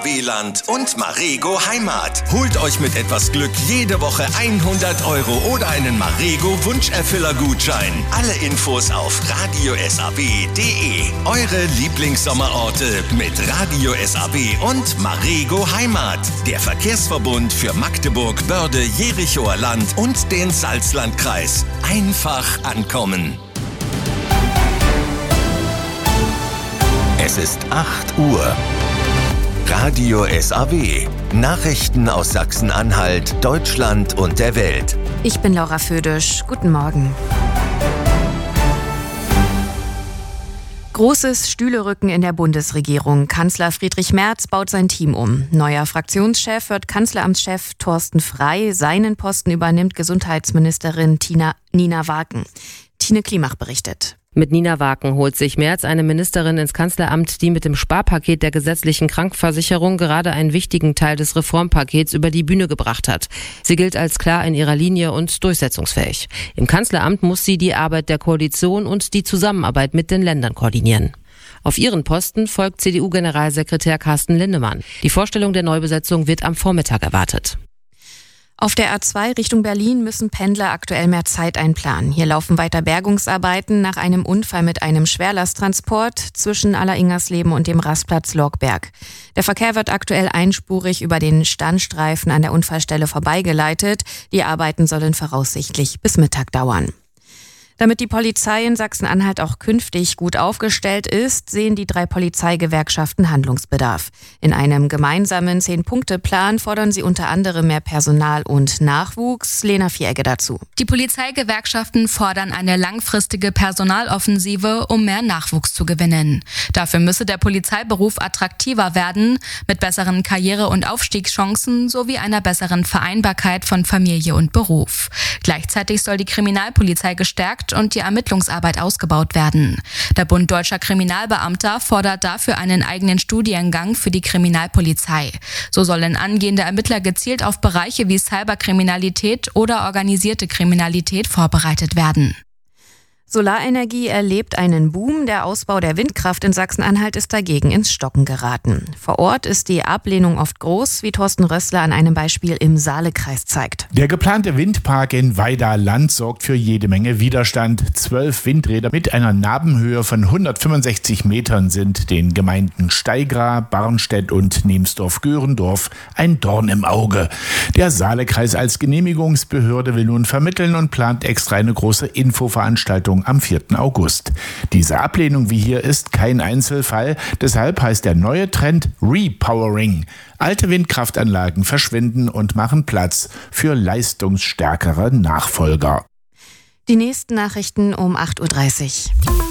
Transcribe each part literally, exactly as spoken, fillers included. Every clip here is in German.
W-Land und Marego Heimat. Holt euch mit etwas Glück jede Woche hundert Euro oder einen Marego Wunscherfüller-Gutschein. Alle Infos auf radio s a b punkt d e. Eure Lieblingssommerorte mit Radio S A B und Marego Heimat. Der Verkehrsverbund für Magdeburg, Börde, Jerichoer Land und den Salzlandkreis. Einfach ankommen. Es ist acht Uhr. Radio S A W. Nachrichten aus Sachsen-Anhalt, Deutschland und der Welt. Ich bin Laura Födisch. Guten Morgen. Großes Stühlerücken in der Bundesregierung. Kanzler Friedrich Merz baut sein Team um. Neuer Fraktionschef wird Kanzleramtschef Thorsten Frey. Seinen Posten übernimmt Gesundheitsministerin Tina, Nina Waken. Tine Klimach berichtet. Mit Nina Waken holt sich Merz eine Ministerin ins Kanzleramt, die mit dem Sparpaket der gesetzlichen Krankenversicherung gerade einen wichtigen Teil des Reformpakets über die Bühne gebracht hat. Sie gilt als klar in ihrer Linie und durchsetzungsfähig. Im Kanzleramt muss sie die Arbeit der Koalition und die Zusammenarbeit mit den Ländern koordinieren. Auf ihren Posten folgt C D U-Generalsekretär Carsten Lindemann. Die Vorstellung der Neubesetzung wird am Vormittag erwartet. Auf der A zwei Richtung Berlin müssen Pendler aktuell mehr Zeit einplanen. Hier laufen weiter Bergungsarbeiten nach einem Unfall mit einem Schwerlasttransport zwischen Alleringersleben und dem Rastplatz Lorgberg. Der Verkehr wird aktuell einspurig über den Standstreifen an der Unfallstelle vorbeigeleitet. Die Arbeiten sollen voraussichtlich bis Mittag dauern. Damit die Polizei in Sachsen-Anhalt auch künftig gut aufgestellt ist, sehen die drei Polizeigewerkschaften Handlungsbedarf. In einem gemeinsamen Zehn-Punkte-Plan fordern sie unter anderem mehr Personal und Nachwuchs. Lena Vieregge dazu. Die Polizeigewerkschaften fordern eine langfristige Personaloffensive, um mehr Nachwuchs zu gewinnen. Dafür müsse der Polizeiberuf attraktiver werden, mit besseren Karriere- und Aufstiegschancen sowie einer besseren Vereinbarkeit von Familie und Beruf. Gleichzeitig soll die Kriminalpolizei gestärkt und die Ermittlungsarbeit ausgebaut werden. Der Bund Deutscher Kriminalbeamter fordert dafür einen eigenen Studiengang für die Kriminalpolizei. So sollen angehende Ermittler gezielt auf Bereiche wie Cyberkriminalität oder organisierte Kriminalität vorbereitet werden. Solarenergie erlebt einen Boom. Der Ausbau der Windkraft in Sachsen-Anhalt ist dagegen ins Stocken geraten. Vor Ort ist die Ablehnung oft groß, wie Thorsten Rössler an einem Beispiel im Saalekreis zeigt. Der geplante Windpark in Weida-Land sorgt für jede Menge Widerstand. Zwölf Windräder mit einer Nabenhöhe von hundertfünfundsechzig Metern sind den Gemeinden Steigra, Barnstedt und Nemsdorf-Görendorf ein Dorn im Auge. Der Saalekreis als Genehmigungsbehörde will nun vermitteln und plant extra eine große Infoveranstaltung am vierten August. Diese Ablehnung wie hier ist kein Einzelfall, deshalb heißt der neue Trend Repowering. Alte Windkraftanlagen verschwinden und machen Platz für leistungsstärkere Nachfolger. Die nächsten Nachrichten um acht Uhr dreißig.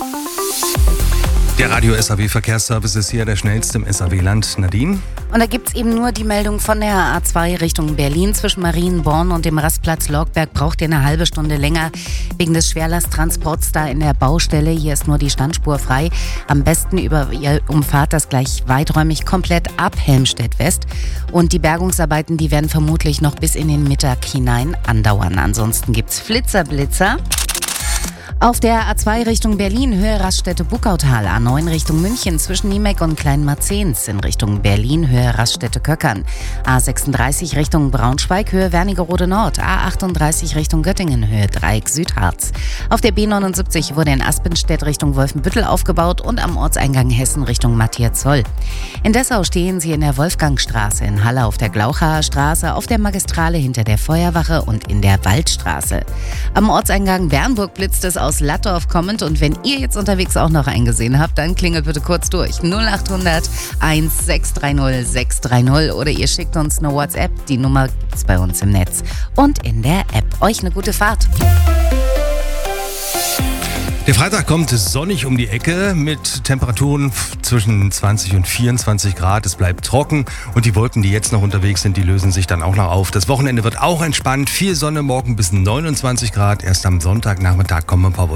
Der Radio S A W Verkehrsservice ist hier der schnellste im S A W-Land. Nadine? Und da gibt's eben nur die Meldung von der A zwei Richtung Berlin. Zwischen Marienborn und dem Rastplatz Lorgberg braucht ihr eine halbe Stunde länger wegen des Schwerlasttransports da in der Baustelle. Hier ist nur die Standspur frei. Am besten über ihr umfahrt das gleich weiträumig komplett ab Helmstedt West. Und die Bergungsarbeiten, die werden vermutlich noch bis in den Mittag hinein andauern. Ansonsten gibt's Flitzerblitzer. Auf der A zwei Richtung Berlin, Höhe Raststätte-Buckautal, A neun Richtung München zwischen Niemeck und Kleinmarzens, in Richtung Berlin, Höhe Raststätte-Köckern, A sechsunddreißig Richtung Braunschweig, Höhe Wernigerode Nord, A achtunddreißig Richtung Göttingen, Höhe Dreieck Südharz. Auf der B neunundsiebzig wurde in Aspenstedt Richtung Wolfenbüttel aufgebaut und am Ortseingang Hessen Richtung Matthias-Zoll. In Dessau stehen sie in der Wolfgangstraße, in Halle auf der Glauchaer Straße, auf der Magistrale hinter der Feuerwache und in der Waldstraße. Am Ortseingang Bernburg blitzt es aus Lattorf kommend und wenn ihr jetzt unterwegs auch noch einen gesehen habt, dann klingelt bitte kurz durch null achthundert eins sechs drei null sechs drei null oder ihr schickt uns eine WhatsApp, die Nummer gibt's bei uns im Netz und in der App. Euch eine gute Fahrt. Der Freitag kommt sonnig um die Ecke mit Temperaturen zwischen zwanzig und vierundzwanzig Grad. Es bleibt trocken und die Wolken, die jetzt noch unterwegs sind, die lösen sich dann auch noch auf. Das Wochenende wird auch entspannt. Viel Sonne, morgen bis neunundzwanzig Grad. Erst am Sonntagnachmittag kommen ein paar Wolken.